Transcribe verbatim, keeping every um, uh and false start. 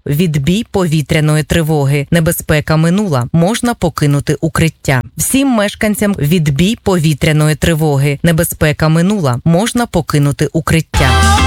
Відбій повітряної тривоги. Небезпека минула. Можна покинути укриття. Всім мешканцям відбій повітряної тривоги. Небезпека минула. Можна покинути укриття.